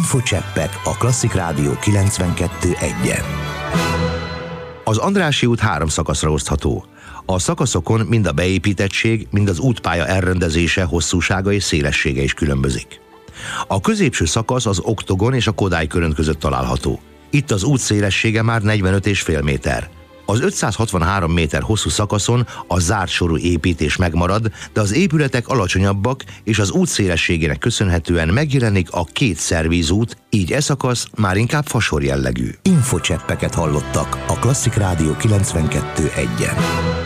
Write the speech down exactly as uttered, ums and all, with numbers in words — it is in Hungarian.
Infocseppek a Klasszik Rádió kilencvenkettő egyen. Az Andrássy út három szakaszra osztható. A szakaszokon mind a beépítettség, mind az útpálya elrendezése, hosszúsága és szélessége is különbözik. A középső szakasz az Oktogon és a Kodály Körönt között található. Itt az út szélessége már negyvenöt egész öt méter. Az ötszázhatvanhárom méter hosszú szakaszon a zárt sorú építés megmarad, de az épületek alacsonyabbak, és az út szélességének köszönhetően megjelenik a két szervízút, így e szakasz már inkább fasor jellegű. Infocseppeket hallottak a Klasszik Rádió kilencvenkettő egyen.